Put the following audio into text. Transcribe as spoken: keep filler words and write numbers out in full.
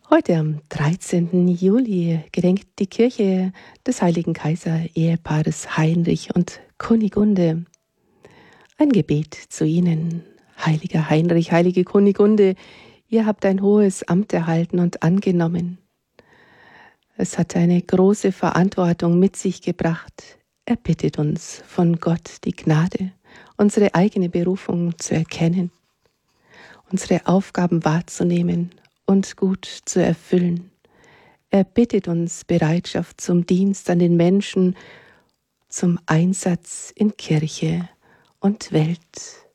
Heute am dreizehnten Juli gedenkt die Kirche des Heiligen Kaiser-Ehepaares Heinrich und Kunigunde. Ein Gebet zu Ihnen, heiliger Heinrich, heilige Kunigunde, ihr habt ein hohes Amt erhalten und angenommen. Es hat eine große Verantwortung mit sich gebracht. Erbittet uns von Gott die Gnade, unsere eigene Berufung zu erkennen, unsere Aufgaben wahrzunehmen und gut zu erfüllen. Er bittet uns Bereitschaft zum Dienst an den Menschen, zum Einsatz in Kirche und Welt.